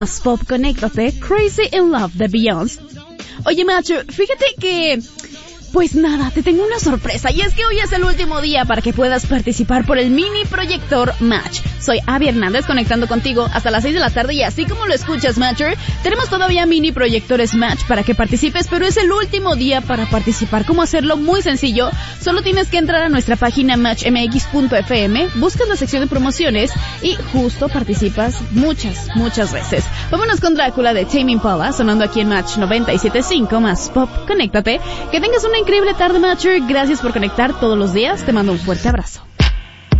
Pop, conéctate, Crazy in Love de Beyoncé. Oye, macho, fíjate que... Pues nada, te tengo una sorpresa, y es que hoy es el último día para que puedas participar por el mini proyector Match. Soy Abby Hernández conectando contigo hasta las 6 de la tarde y así como lo escuchas, Matcher, tenemos todavía mini proyectores Match para que participes, pero es el último día para participar. ¿Cómo hacerlo? Muy sencillo, solo tienes que entrar a nuestra página matchmx.fm, buscas la sección de promociones y justo participas muchas veces. Vámonos con Drácula de Tame Impala, sonando aquí en Match 97.5 más Pop. Conéctate, que tengas una increíble tarde, Matcher. Gracias por conectar todos los días. Te mando un fuerte abrazo.